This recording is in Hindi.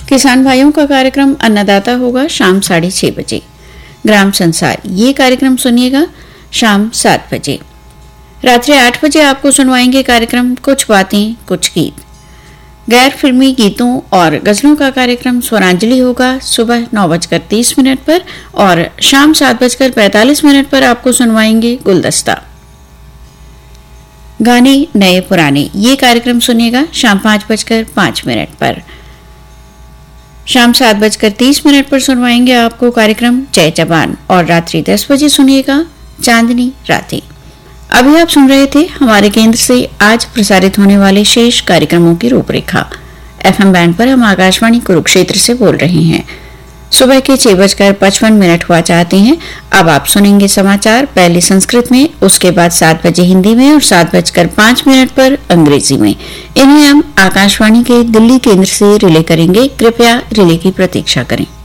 किसान भाइयों का कार्यक्रम अन्नदाता होगा शाम 6:30 बजे। ग्राम संसार ये कार्यक्रम सुनिएगा शाम 7 बजे। रात्रि 8 बजे आपको सुनवाएंगे कार्यक्रम कुछ बातें कुछ गीत। गैर फिल्मी गीतों और गजलों का कार्यक्रम स्वरांजलि होगा सुबह 9:30 पर और शाम 7:45 पर आपको सुनवाएंगे गुलदस्ता। गाने नए पुराने ये कार्यक्रम सुनिएगा शाम 5:05 पर। शाम 7:30 पर सुनवाएंगे आपको कार्यक्रम जय जवान और रात्रि 10 बजे सुनिएगा चांदनी रातें। अभी आप सुन रहे थे हमारे केंद्र से आज प्रसारित होने वाले शेष कार्यक्रमों की रूपरेखा। एफएम बैंड पर हम आकाशवाणी कुरुक्षेत्र से बोल रहे हैं। सुबह के 6:55 हुआ चाहते हैं। अब आप सुनेंगे समाचार, पहले संस्कृत में, उसके बाद 7 बजे हिंदी में और 7:05 पर अंग्रेजी में। इन्हें हम आकाशवाणी के दिल्ली केंद्र से रिले करेंगे। कृपया रिले की प्रतीक्षा करें।